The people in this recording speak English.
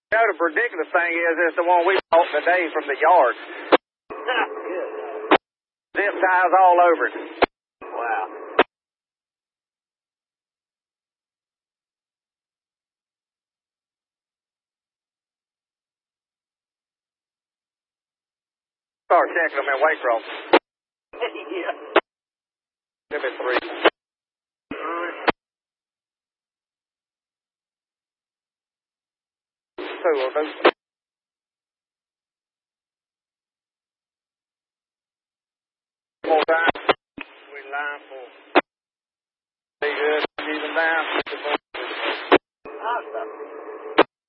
You know, the ridiculous thing is, it's the one we bought today from the yard. Zip ties all over it. Wow. Start checking them in Waycross. Yeah. Give me 3. Two of those. More time. We line full. Be good. Keep them down.